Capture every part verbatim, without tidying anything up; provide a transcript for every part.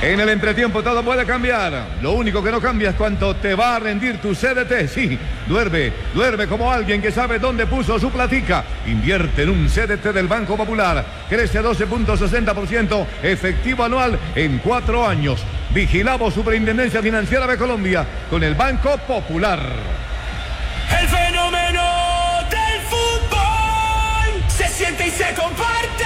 En el entretiempo todo puede cambiar. Lo único que no cambia es cuánto te va a rendir tu C D T. Sí, duerme, duerme como alguien que sabe dónde puso su platica. Invierte en un C D T del Banco Popular. Crece a doce punto sesenta por ciento efectivo anual en cuatro años. Vigilamos Superintendencia Financiera de Colombia con el Banco Popular. El fenómeno del fútbol se siente y se comparte.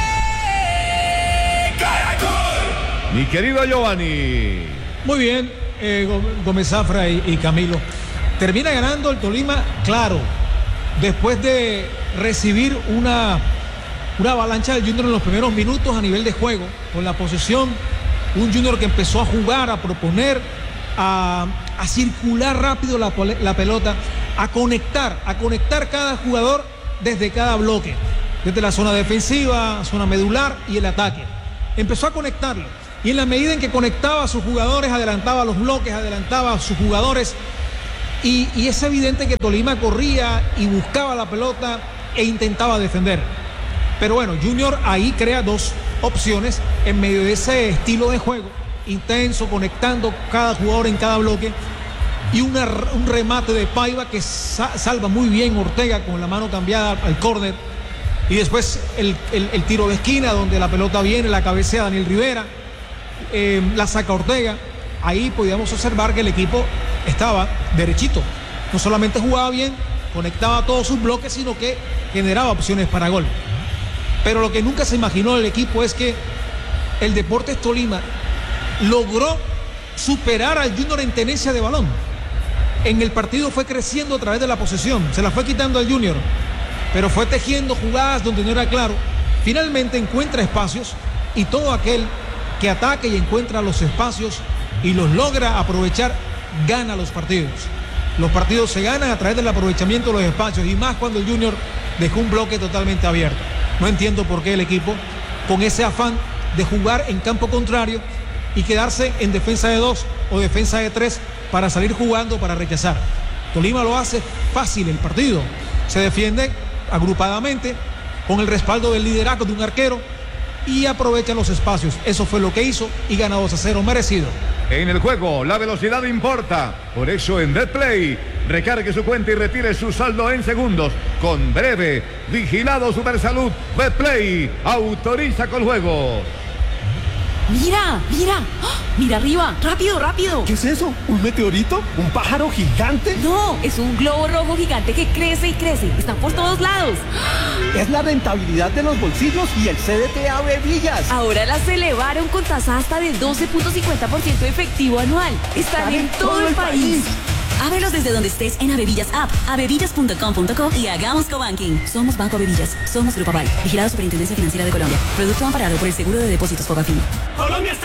Caracol. Mi querido Giovanni. Muy bien, eh, Gómez Zafra y, y Camilo. Termina ganando el Tolima, claro, después de recibir una, una avalancha del Junior en los primeros minutos a nivel de juego, con la posesión, un Junior que empezó a jugar, a proponer, a, a circular rápido la, la pelota, a conectar, a conectar cada jugador desde cada bloque, desde la zona defensiva, zona medular y el ataque. Empezó a conectarlo. Y en la medida en que conectaba a sus jugadores, adelantaba los bloques, adelantaba a sus jugadores. Y, y es evidente que Tolima corría y buscaba la pelota e intentaba defender. Pero bueno, Junior ahí crea dos opciones en medio de ese estilo de juego. Intenso, conectando cada jugador en cada bloque. Y una, un remate de Paiva que sa- salva muy bien Ortega con la mano cambiada al córner. Y después el, el, el tiro de esquina donde la pelota viene, la cabecea Daniel Rivera. Eh, la saca Ortega. Ahí podíamos observar que el equipo estaba derechito, no solamente jugaba bien, conectaba todos sus bloques, sino que generaba opciones para gol. Pero lo que nunca se imaginó el equipo es que el Deportes Tolima logró superar al Junior en tenencia de balón. En el partido fue creciendo a través de la posesión, se la fue quitando al Junior, pero fue tejiendo jugadas donde no era claro. Finalmente encuentra espacios y todo aquel que ataque y encuentra los espacios y los logra aprovechar, gana los partidos. Los partidos se ganan a través del aprovechamiento de los espacios y más cuando el Junior dejó un bloque totalmente abierto. No entiendo por qué el equipo, con ese afán de jugar en campo contrario y quedarse en defensa de dos o defensa de tres para salir jugando, para rechazar. Tolima lo hace fácil el partido. Se defiende agrupadamente con el respaldo del liderazgo de un arquero y aprovecha los espacios. Eso fue lo que hizo y gana dos a cero merecido. En el juego, la velocidad importa. Por eso en BetPlay, recargue su cuenta y retire su saldo en segundos. Con Breve, Vigilado Supersalud, BetPlay autoriza con juego. Mira, mira, ¡oh! Mira arriba, rápido, rápido. ¿Qué es eso? ¿Un meteorito? ¿Un pájaro gigante? No, es un globo rojo gigante que crece y crece. Está por todos lados. Es la rentabilidad de los bolsillos y el C D T Avevillas. Ahora las elevaron con tasa hasta de doce punto cincuenta por ciento efectivo anual. Están, Están en, en todo, todo el país. país. Ábrelos desde donde estés en Avevillas App, avevillas punto com punto co y hagamos cobanking. Somos Banco Avevillas, somos Grupo Aval, vigilado Superintendencia Financiera de Colombia. Producto amparado por el Seguro de Depósitos Pobafin. Colombia está